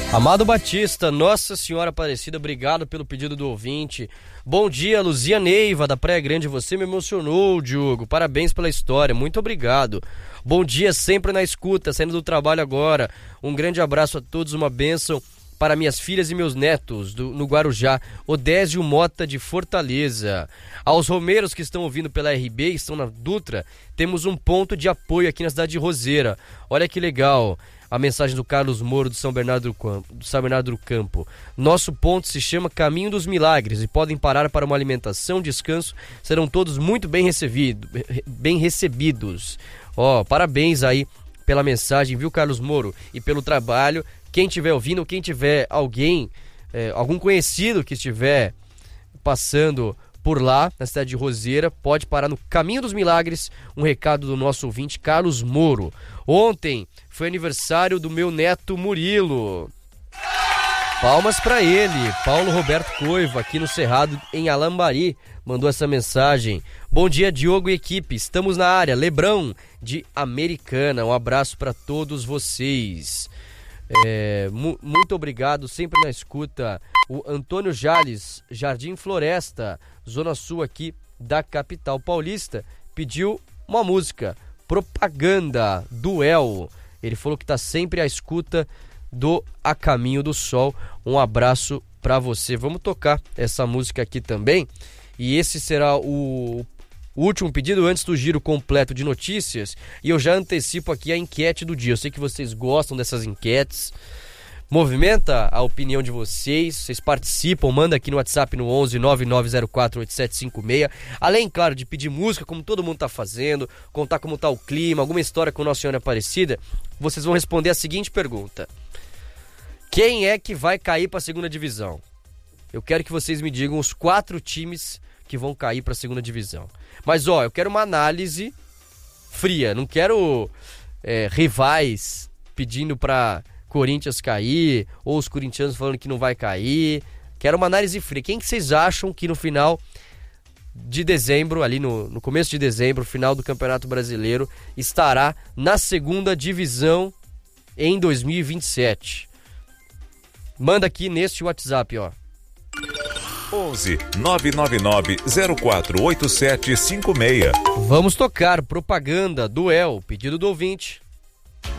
Amado Batista, Nossa Senhora Aparecida, obrigado pelo pedido do ouvinte. Bom dia, Luzia Neiva, da Praia Grande, você me emocionou, Diogo, parabéns pela história, muito obrigado. Bom dia, sempre na escuta, saindo do trabalho agora. Um grande abraço a todos, uma bênção para minhas filhas e meus netos no Guarujá. Odésio Mota de Fortaleza. Aos romeiros que estão ouvindo pela RB, estão na Dutra, temos um ponto de apoio aqui na cidade de Roseira. Olha que legal. A mensagem do Carlos Moro do São Bernardo do Campo. Nosso ponto se chama Caminho dos Milagres e podem parar para uma alimentação, descanso. Serão todos muito bem recebidos. Parabéns aí pela mensagem, viu, Carlos Moro? E pelo trabalho. Quem estiver ouvindo, quem tiver algum conhecido que estiver passando por lá, na cidade de Roseira, pode parar no Caminho dos Milagres. Um recado do nosso ouvinte, Carlos Moro. Ontem foi aniversário do meu neto Murilo. Palmas para ele. Paulo Roberto Coiva, aqui no Cerrado, em Alambari, mandou essa mensagem. Bom dia, Diogo e equipe. Estamos na área. Lebrão, de Americana. Um abraço para todos vocês. Muito obrigado, sempre na escuta. O Antônio Jales, Jardim Floresta, Zona Sul aqui da capital paulista, pediu uma música, Propaganda, do El. Ele falou que está sempre à escuta do A Caminho do Sol. Um abraço para você. Vamos tocar essa música aqui também. E esse será o último pedido antes do giro completo de notícias. E eu já antecipo aqui a enquete do dia. Eu sei que vocês gostam dessas enquetes. Movimenta a opinião de vocês participam, manda aqui no WhatsApp no 11 9904 8756. Além, claro, de pedir música, como todo mundo tá fazendo, contar como tá o clima, alguma história com Nossa Senhora Aparecida, vocês vão responder a seguinte pergunta: quem é que vai cair para a segunda divisão? Eu quero que vocês me digam os 4 times que vão cair para a segunda divisão. Mas eu quero uma análise fria, não quero rivais pedindo para Corinthians cair, ou os corintianos falando que não vai cair. Quero uma análise fria. Quem que vocês acham que no final de dezembro, ali no começo de dezembro, final do Campeonato Brasileiro, estará na segunda divisão em 2027? Manda aqui neste WhatsApp, 11 999 048756. Vamos tocar Propaganda, Duel, pedido do ouvinte.